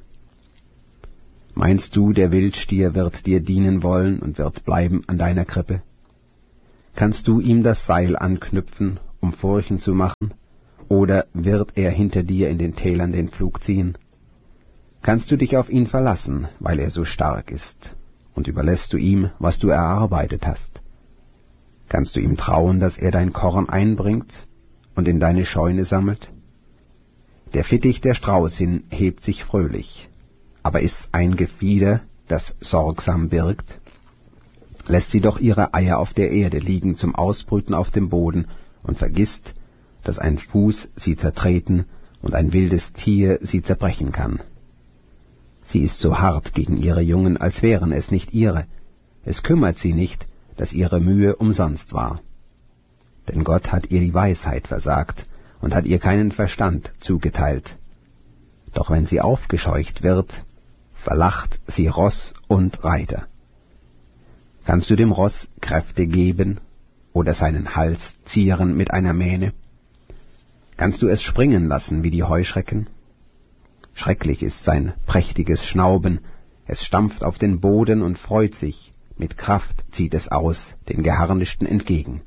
Meinst du, der Wildstier wird dir dienen wollen und wird bleiben an deiner Krippe? Kannst du ihm das Seil anknüpfen, um Furchen zu machen, oder wird er hinter dir in den Tälern den Pflug ziehen? Kannst du dich auf ihn verlassen, weil er so stark ist, und überlässt du ihm, was du erarbeitet hast? Kannst du ihm trauen, dass er dein Korn einbringt und in deine Scheune sammelt? Der Fittich der Straußin hebt sich fröhlich, aber ist ein Gefieder, das sorgsam birgt? Lässt sie doch ihre Eier auf der Erde liegen zum Ausbrüten auf dem Boden und vergisst, dass ein Fuß sie zertreten und ein wildes Tier sie zerbrechen kann. Sie ist so hart gegen ihre Jungen, als wären es nicht ihre. Es kümmert sie nicht, dass ihre Mühe umsonst war. Denn Gott hat ihr die Weisheit versagt und hat ihr keinen Verstand zugeteilt. Doch wenn sie aufgescheucht wird, verlacht sie Ross und Reiter. Kannst du dem Ross Kräfte geben oder seinen Hals zieren mit einer Mähne? Kannst du es springen lassen wie die Heuschrecken? Schrecklich ist sein prächtiges Schnauben, es stampft auf den Boden und freut sich, mit Kraft zieht es aus, den Geharnischten entgegen.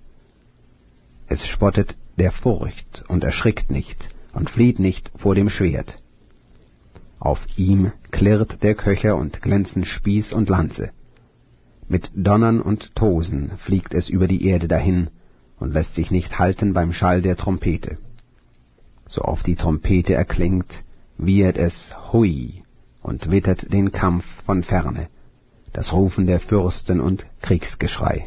Es spottet der Furcht und erschrickt nicht und flieht nicht vor dem Schwert. Auf ihm klirrt der Köcher und glänzen Spieß und Lanze. Mit Donnern und Tosen fliegt es über die Erde dahin und lässt sich nicht halten beim Schall der Trompete. So oft die Trompete erklingt, wiehert es Hui und wittert den Kampf von ferne, das Rufen der Fürsten und Kriegsgeschrei.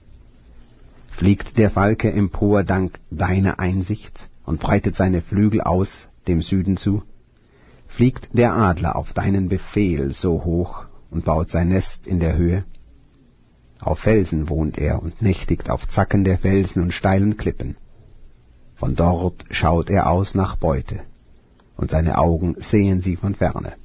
Fliegt der Falke empor dank deiner Einsicht und breitet seine Flügel aus dem Süden zu? Fliegt der Adler auf deinen Befehl so hoch und baut sein Nest in der Höhe? Auf Felsen wohnt er und nächtigt auf Zacken der Felsen und steilen Klippen. Von dort schaut er aus nach Beute, und seine Augen sehen sie von ferne.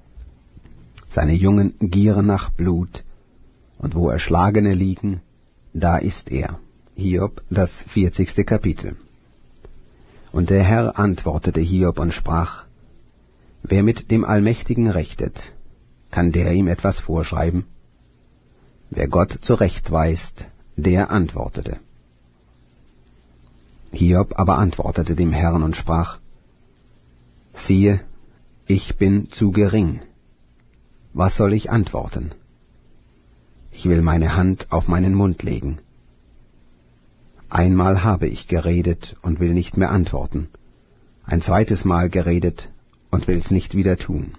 Seine Jungen gieren nach Blut, und wo Erschlagene liegen, da ist er. Hiob, das 40. Kapitel. Und der Herr antwortete Hiob und sprach: Wer mit dem Allmächtigen rechtet, kann der ihm etwas vorschreiben? Wer Gott zurechtweist, der antwortete. Hiob aber antwortete dem Herrn und sprach: Siehe, ich bin zu gering. Was soll ich antworten? Ich will meine Hand auf meinen Mund legen. Einmal habe ich geredet und will nicht mehr antworten, ein zweites Mal geredet und will's nicht wieder tun.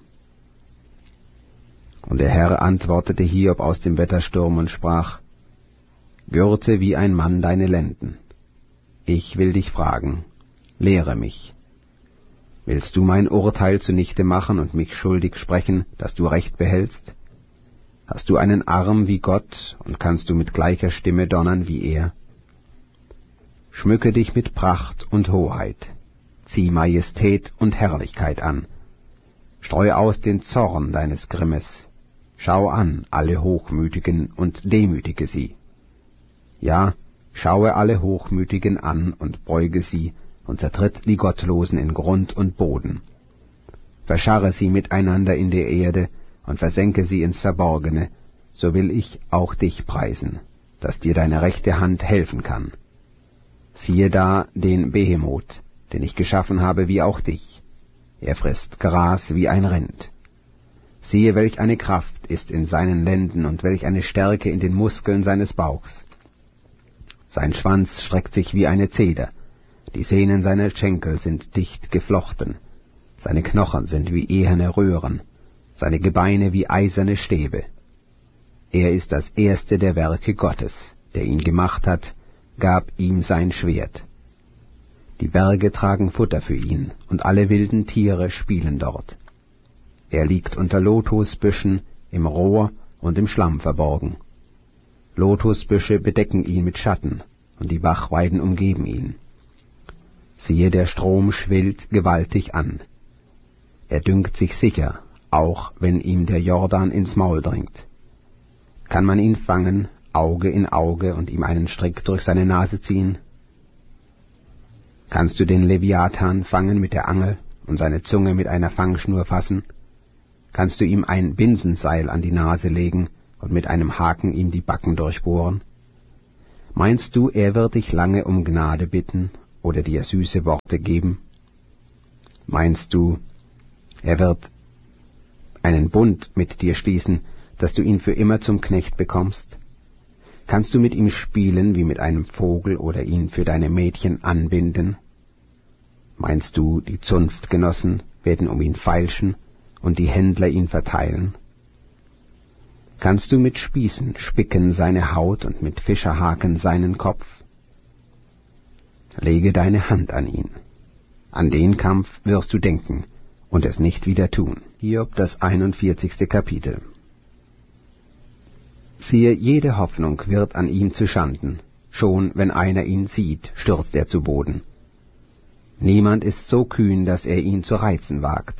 Und der Herr antwortete Hiob aus dem Wettersturm und sprach: Gürte wie ein Mann deine Lenden. Ich will dich fragen, lehre mich. Willst du mein Urteil zunichte machen und mich schuldig sprechen, dass du Recht behältst? Hast du einen Arm wie Gott und kannst du mit gleicher Stimme donnern wie er? Schmücke dich mit Pracht und Hoheit, zieh Majestät und Herrlichkeit an. Streu aus den Zorn deines Grimmes. Schau an alle Hochmütigen und demütige sie. Ja, schaue alle Hochmütigen an und beuge sie und zertritt die Gottlosen in Grund und Boden. Verscharre sie miteinander in der Erde und versenke sie ins Verborgene, so will ich auch dich preisen, dass dir deine rechte Hand helfen kann. Siehe da den Behemoth, den ich geschaffen habe wie auch dich. Er frisst Gras wie ein Rind. Siehe, welch eine Kraft ist in seinen Lenden und welch eine Stärke in den Muskeln seines Bauchs. Sein Schwanz streckt sich wie eine Zeder, die Sehnen seiner Schenkel sind dicht geflochten, seine Knochen sind wie eherne Röhren, seine Gebeine wie eiserne Stäbe. Er ist das erste der Werke Gottes, der ihn gemacht hat, gab ihm sein Schwert. Die Berge tragen Futter für ihn, und alle wilden Tiere spielen dort. Er liegt unter Lotusbüschen, im Rohr und im Schlamm verborgen. Lotusbüsche bedecken ihn mit Schatten, und die Bachweiden umgeben ihn. Siehe, der Strom schwillt gewaltig an. Er dünkt sich sicher, auch wenn ihm der Jordan ins Maul dringt. Kann man ihn fangen, Auge in Auge, und ihm einen Strick durch seine Nase ziehen? Kannst du den Leviathan fangen mit der Angel und seine Zunge mit einer Fangschnur fassen? Kannst du ihm ein Binsenseil an die Nase legen und mit einem Haken ihm die Backen durchbohren? Meinst du, er wird dich lange um Gnade bitten oder dir süße Worte geben? Meinst du, er wird einen Bund mit dir schließen, dass du ihn für immer zum Knecht bekommst? Kannst du mit ihm spielen wie mit einem Vogel oder ihn für deine Mädchen anbinden? Meinst du, die Zunftgenossen werden um ihn feilschen und die Händler ihn verteilen? Kannst du mit Spießen spicken seine Haut und mit Fischerhaken seinen Kopf? Lege deine Hand an ihn. An den Kampf wirst du denken und es nicht wieder tun. Hiob, das 41. Kapitel. Siehe, jede Hoffnung wird an ihm zuschanden. Schon wenn einer ihn sieht, stürzt er zu Boden. Niemand ist so kühn, dass er ihn zu reizen wagt.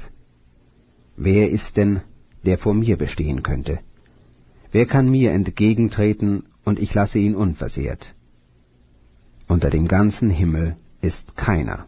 Wer ist denn, der vor mir bestehen könnte? Wer kann mir entgegentreten, und ich lasse ihn unversehrt? Unter dem ganzen Himmel ist keiner.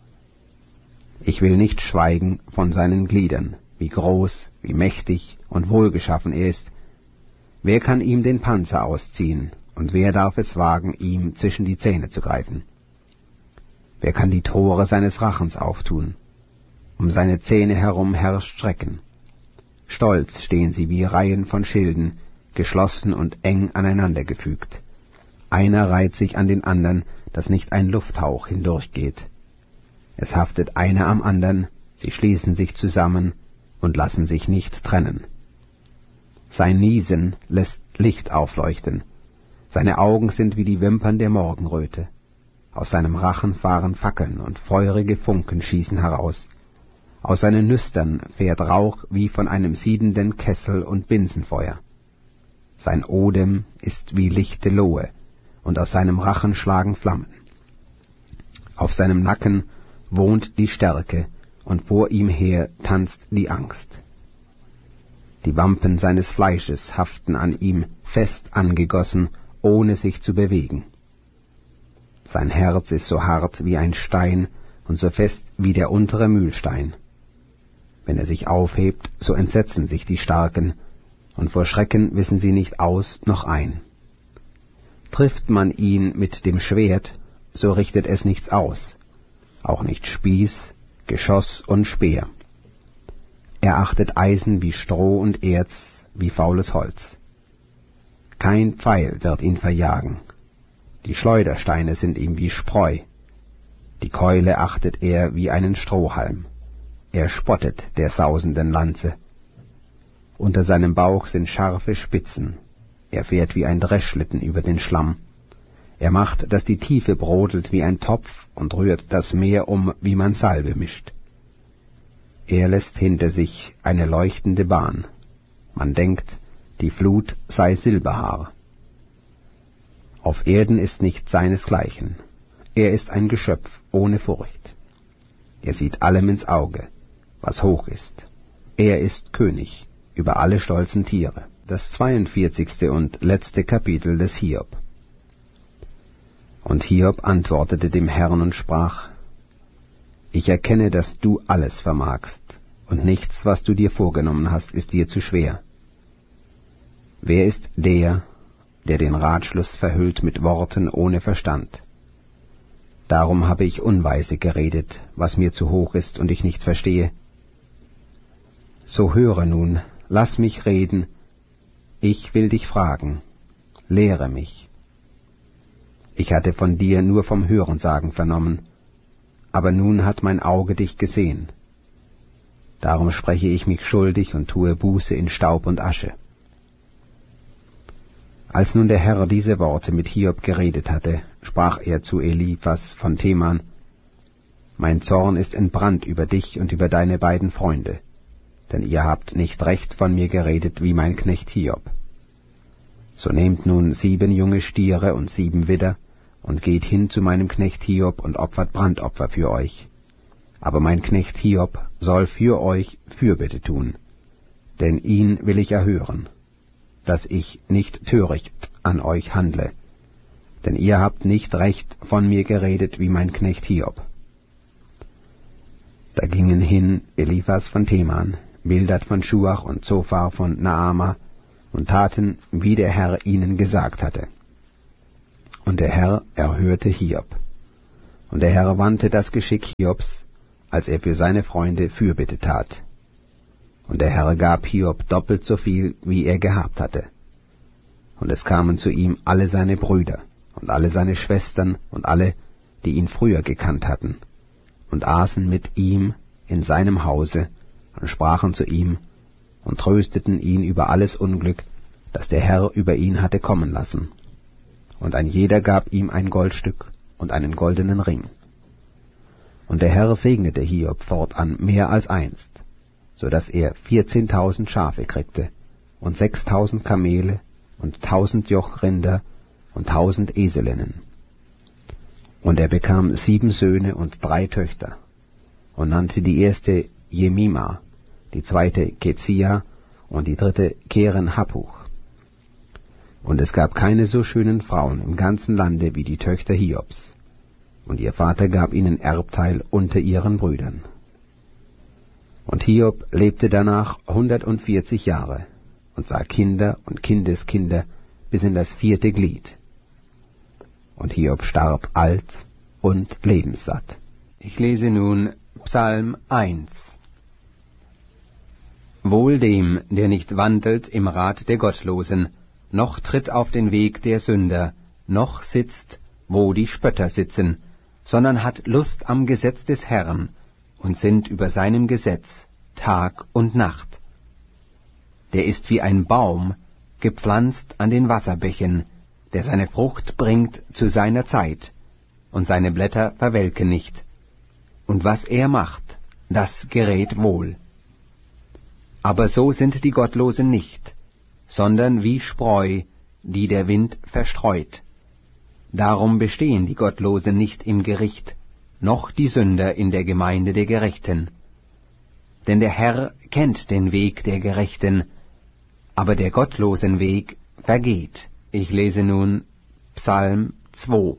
Ich will nicht schweigen von seinen Gliedern, wie groß, wie mächtig und wohlgeschaffen er ist. Wer kann ihm den Panzer ausziehen, und wer darf es wagen, ihm zwischen die Zähne zu greifen? Wer kann die Tore seines Rachens auftun? Um seine Zähne herum herrscht Schrecken. Stolz stehen sie wie Reihen von Schilden, geschlossen und eng aneinandergefügt. Einer reiht sich an den andern, dass nicht ein Lufthauch hindurchgeht. Es haftet einer am andern, sie schließen sich zusammen und lassen sich nicht trennen. Sein Niesen lässt Licht aufleuchten, seine Augen sind wie die Wimpern der Morgenröte. Aus seinem Rachen fahren Fackeln und feurige Funken schießen heraus. Aus seinen Nüstern fährt Rauch wie von einem siedenden Kessel und Binsenfeuer. Sein Odem ist wie lichte Lohe, und aus seinem Rachen schlagen Flammen. Auf seinem Nacken wohnt die Stärke, und vor ihm her tanzt die Angst. Die Wampen seines Fleisches haften an ihm, fest angegossen, ohne sich zu bewegen. Sein Herz ist so hart wie ein Stein und so fest wie der untere Mühlstein. Wenn er sich aufhebt, so entsetzen sich die Starken, und vor Schrecken wissen sie nicht aus noch ein. Trifft man ihn mit dem Schwert, so richtet es nichts aus, auch nicht Spieß, Geschoss und Speer. Er achtet Eisen wie Stroh und Erz wie faules Holz. Kein Pfeil wird ihn verjagen, die Schleudersteine sind ihm wie Spreu, die Keule achtet er wie einen Strohhalm, er spottet der sausenden Lanze. Unter seinem Bauch sind scharfe Spitzen, er fährt wie ein Dreschlitten über den Schlamm. Er macht, dass die Tiefe brodelt wie ein Topf und rührt das Meer um, wie man Salbe mischt. Er lässt hinter sich eine leuchtende Bahn. Man denkt, die Flut sei Silberhaar. Auf Erden ist nicht seinesgleichen. Er ist ein Geschöpf ohne Furcht. Er sieht allem ins Auge, was hoch ist. Er ist König über alle stolzen Tiere. Das 42. und letzte Kapitel des Hiob. Und Hiob antwortete dem Herrn und sprach: Ich erkenne, dass du alles vermagst, und nichts, was du dir vorgenommen hast, ist dir zu schwer. Wer ist der, der den Ratschluss verhüllt mit Worten ohne Verstand? Darum habe ich unweise geredet, was mir zu hoch ist und ich nicht verstehe. So höre nun, lass mich reden, ich will dich fragen, lehre mich. Ich hatte von dir nur vom Hörensagen vernommen, aber nun hat mein Auge dich gesehen. Darum spreche ich mich schuldig und tue Buße in Staub und Asche. Als nun der Herr diese Worte mit Hiob geredet hatte, sprach er zu Eliphas von Teman: Mein Zorn ist entbrannt über dich und über deine beiden Freunde, denn ihr habt nicht recht von mir geredet wie mein Knecht Hiob. So nehmt nun 7 junge Stiere und 7 Widder und geht hin zu meinem Knecht Hiob und opfert Brandopfer für euch. Aber mein Knecht Hiob soll für euch Fürbitte tun, denn ihn will ich erhören, dass ich nicht töricht an euch handle, denn ihr habt nicht recht von mir geredet wie mein Knecht Hiob. Da gingen hin Eliphas von Teman, Bildad von Schuach und Zophar von Naama und taten, wie der Herr ihnen gesagt hatte. Und der Herr erhörte Hiob. Und der Herr wandte das Geschick Hiobs, als er für seine Freunde Fürbitte tat. Und der Herr gab Hiob doppelt so viel, wie er gehabt hatte. Und es kamen zu ihm alle seine Brüder und alle seine Schwestern und alle, die ihn früher gekannt hatten, und aßen mit ihm in seinem Hause und sprachen zu ihm und trösteten ihn über alles Unglück, das der Herr über ihn hatte kommen lassen. Und ein jeder gab ihm ein Goldstück und einen goldenen Ring. Und der Herr segnete Hiob fortan mehr als einst, so dass er 14.000 Schafe kriegte und 6.000 Kamele und 1.000 Jochrinder und 1.000 Eselinnen. Und er bekam 7 Söhne und 3 Töchter und nannte die erste Jemima, die zweite Kezia und die dritte Keren Happuch. Und es gab keine so schönen Frauen im ganzen Lande wie die Töchter Hiobs. Und ihr Vater gab ihnen Erbteil unter ihren Brüdern. Und Hiob lebte danach 140 Jahre und sah Kinder und Kindeskinder bis in das 4. Glied. Und Hiob starb alt und lebenssatt. Ich lese nun Psalm 1. Wohl dem, der nicht wandelt im Rat der Gottlosen, noch tritt auf den Weg der Sünder, noch sitzt, wo die Spötter sitzen, sondern hat Lust am Gesetz des Herrn und sinnt über seinem Gesetz Tag und Nacht. Der ist wie ein Baum, gepflanzt an den Wasserbächen, der seine Frucht bringt zu seiner Zeit, und seine Blätter verwelken nicht. Und was er macht, das gerät wohl. Aber so sind die Gottlosen nicht, sondern wie Spreu, die der Wind verstreut. Darum bestehen die Gottlosen nicht im Gericht, noch die Sünder in der Gemeinde der Gerechten. Denn der Herr kennt den Weg der Gerechten, aber der gottlosen Weg vergeht. Ich lese nun Psalm 2.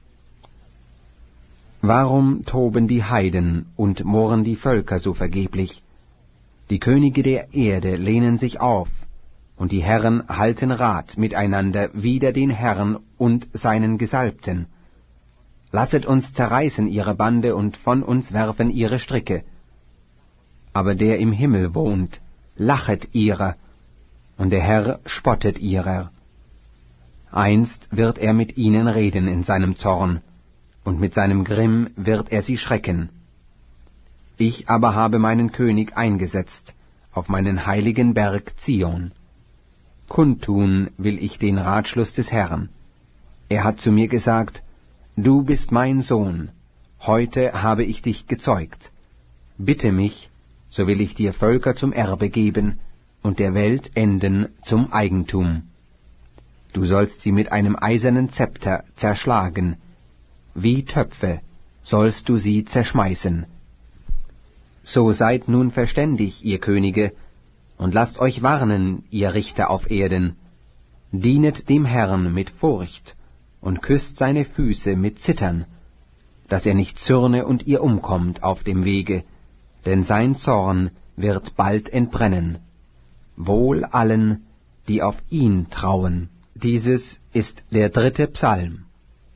Warum toben die Heiden und murren die Völker so vergeblich? Die Könige der Erde lehnen sich auf, und die Herren halten Rat miteinander wider den Herrn und seinen Gesalbten. Lasset uns zerreißen ihre Bande und von uns werfen ihre Stricke. Aber der im Himmel wohnt, lachet ihrer, und der Herr spottet ihrer. Einst wird er mit ihnen reden in seinem Zorn, und mit seinem Grimm wird er sie schrecken. Ich aber habe meinen König eingesetzt auf meinen heiligen Berg Zion. Kundtun will ich den Ratschluss des Herrn. Er hat zu mir gesagt, Du bist mein Sohn, heute habe ich dich gezeugt. Bitte mich, so will ich dir Völker zum Erbe geben und der Welt Enden zum Eigentum. Du sollst sie mit einem eisernen Zepter zerschlagen, wie Töpfe sollst du sie zerschmeißen. So seid nun verständig, ihr Könige, und lasst euch warnen, ihr Richter auf Erden. Dienet dem Herrn mit Furcht und küsst seine Füße mit Zittern, dass er nicht zürne und ihr umkommt auf dem Wege, denn sein Zorn wird bald entbrennen. Wohl allen, die auf ihn trauen. Dieses ist der 3. Psalm.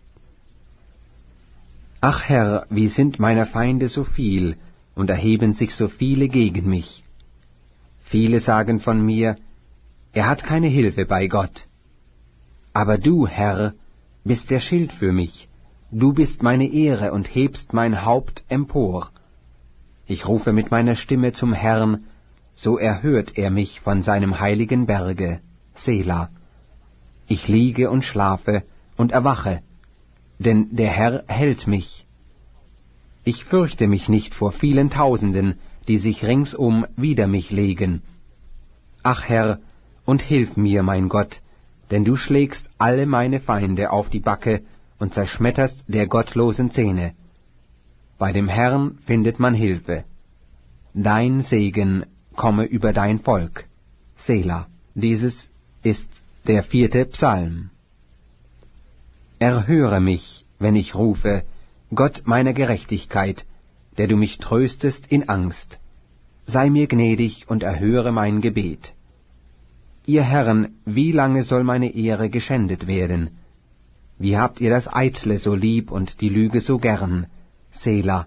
Ach Herr, wie sind meine Feinde so viel, und erheben sich so viele gegen mich. Viele sagen von mir, er hat keine Hilfe bei Gott. Aber du, Herr, bist der Schild für mich, du bist meine Ehre und hebst mein Haupt empor. Ich rufe mit meiner Stimme zum Herrn, so erhört er mich von seinem heiligen Berge, Sela. Ich liege und schlafe und erwache, denn der Herr hält mich. Ich fürchte mich nicht vor vielen Tausenden, die sich ringsum wider mich legen. Ach Herr, und hilf mir, mein Gott, denn du schlägst alle meine Feinde auf die Backe und zerschmetterst der gottlosen Zähne. Bei dem Herrn findet man Hilfe. Dein Segen komme über dein Volk. Sela. Dieses ist der 4. Psalm. Erhöre mich, wenn ich rufe, Gott meiner Gerechtigkeit, der du mich tröstest in Angst. Sei mir gnädig und erhöre mein Gebet. Ihr Herren, wie lange soll meine Ehre geschändet werden? Wie habt ihr das Eitle so lieb und die Lüge so gern? Sela.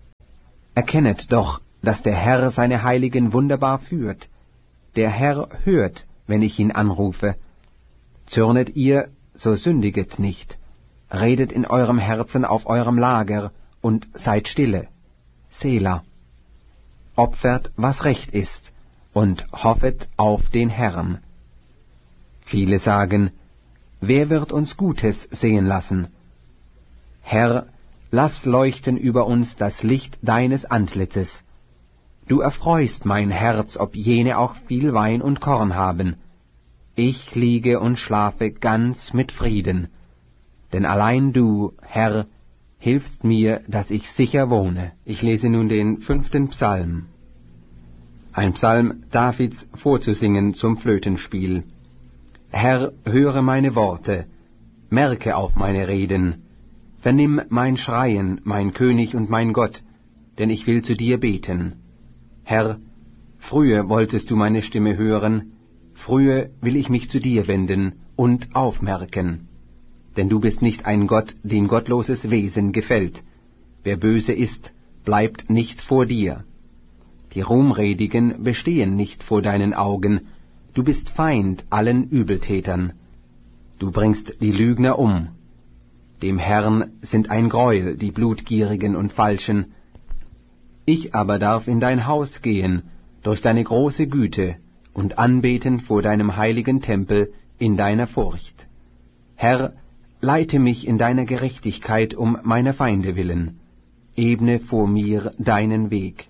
Erkennet doch, dass der Herr seine Heiligen wunderbar führt. Der Herr hört, wenn ich ihn anrufe. Zürnet ihr, so sündiget nicht. Redet in eurem Herzen auf eurem Lager und seid stille. Sela. Opfert, was recht ist, und hoffet auf den Herrn. Viele sagen, wer wird uns Gutes sehen lassen? Herr, lass leuchten über uns das Licht deines Antlitzes. Du erfreust mein Herz, ob jene auch viel Wein und Korn haben. Ich liege und schlafe ganz mit Frieden, denn allein du, Herr, hilfst mir, dass ich sicher wohne. Ich lese nun den 5. Psalm. Ein Psalm Davids vorzusingen zum Flötenspiel. Herr, höre meine Worte, merke auf meine Reden. Vernimm mein Schreien, mein König und mein Gott, denn ich will zu dir beten. Herr, frühe wolltest du meine Stimme hören, frühe will ich mich zu dir wenden und aufmerken. Denn du bist nicht ein Gott, dem gottloses Wesen gefällt. Wer böse ist, bleibt nicht vor dir. Die Ruhmredigen bestehen nicht vor deinen Augen. Du bist Feind allen Übeltätern. Du bringst die Lügner um. Dem Herrn sind ein Greuel die Blutgierigen und Falschen. Ich aber darf in dein Haus gehen, durch deine große Güte, und anbeten vor deinem heiligen Tempel in deiner Furcht. Herr, leite mich in deiner Gerechtigkeit um meiner Feinde willen. Ebne vor mir deinen Weg.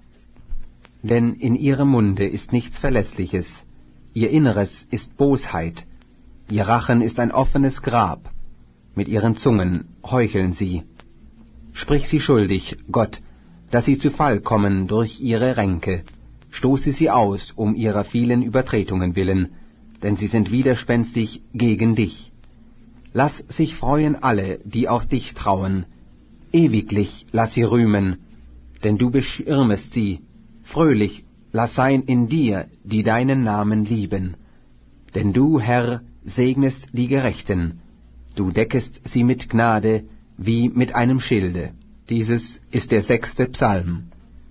Denn in ihrem Munde ist nichts Verlässliches. Ihr Inneres ist Bosheit. Ihr Rachen ist ein offenes Grab. Mit ihren Zungen heucheln sie. Sprich sie schuldig, Gott, dass sie zu Fall kommen durch ihre Ränke. Stoße sie aus um ihrer vielen Übertretungen willen, denn sie sind widerspenstig gegen dich. Lass sich freuen alle, die auf dich trauen. Ewiglich lass sie rühmen, denn du beschirmest sie. Fröhlich lass sein in dir, die deinen Namen lieben. Denn du, Herr, segnest die Gerechten. Du deckest sie mit Gnade wie mit einem Schilde. Dieses ist der 6. Psalm.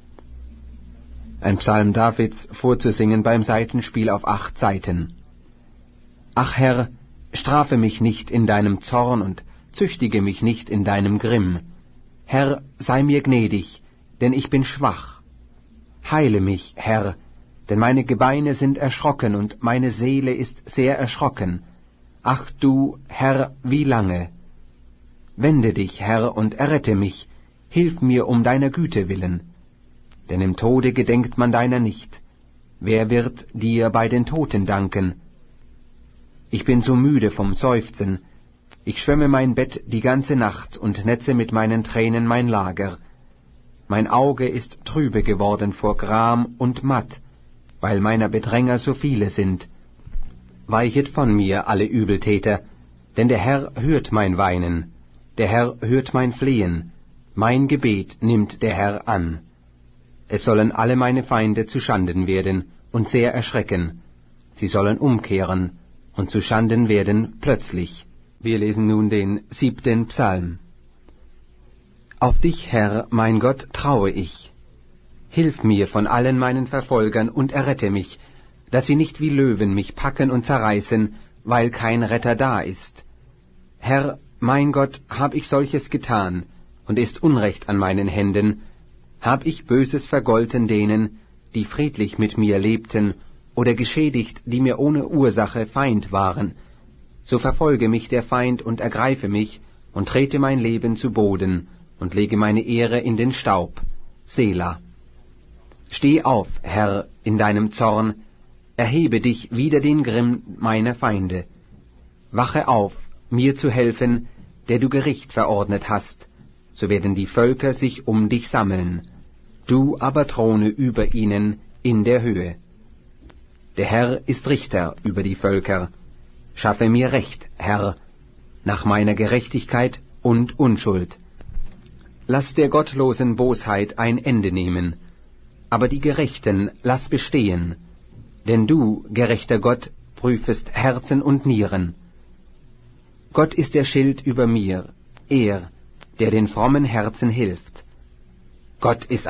Ein Psalm Davids vorzusingen beim Saitenspiel auf 8 Saiten. Ach Herr, strafe mich nicht in deinem Zorn und züchtige mich nicht in deinem Grimm. Herr, sei mir gnädig, denn ich bin schwach. Heile mich, Herr, denn meine Gebeine sind erschrocken und meine Seele ist sehr erschrocken. Ach du, Herr, wie lange? Wende dich, Herr, und errette mich, hilf mir um deiner Güte willen. Denn im Tode gedenkt man deiner nicht. Wer wird dir bei den Toten danken? Ich bin so müde vom Seufzen. Ich schwemme mein Bett die ganze Nacht und netze mit meinen Tränen mein Lager. Mein Auge ist trübe geworden vor Gram und matt, weil meiner Bedränger so viele sind. Weichet von mir alle Übeltäter, denn der Herr hört mein Weinen, der Herr hört mein Flehen, mein Gebet nimmt der Herr an. Es sollen alle meine Feinde zu Schanden werden und sehr erschrecken. Sie sollen umkehren und zu Schanden werden plötzlich. Wir lesen nun den 7. Psalm. Auf dich, Herr, mein Gott, traue ich. Hilf mir von allen meinen Verfolgern und errette mich, dass sie nicht wie Löwen mich packen und zerreißen, weil kein Retter da ist. Herr, mein Gott, hab ich solches getan, und ist Unrecht an meinen Händen, hab ich Böses vergolten denen, die friedlich mit mir lebten, oder geschädigt, die mir ohne Ursache Feind waren, so verfolge mich der Feind und ergreife mich, und trete mein Leben zu Boden, und lege meine Ehre in den Staub. Sela. Steh auf, Herr, in deinem Zorn, erhebe dich wider den Grimm meiner Feinde. Wache auf, mir zu helfen, der du Gericht verordnet hast, so werden die Völker sich um dich sammeln, du aber throne über ihnen in der Höhe. Der Herr ist Richter über die Völker. Schaffe mir Recht, Herr, nach meiner Gerechtigkeit und Unschuld. Lass der gottlosen Bosheit ein Ende nehmen, aber die Gerechten lass bestehen, denn du, gerechter Gott, prüfest Herzen und Nieren. Gott ist der Schild über mir, er, der den frommen Herzen hilft. Gott ist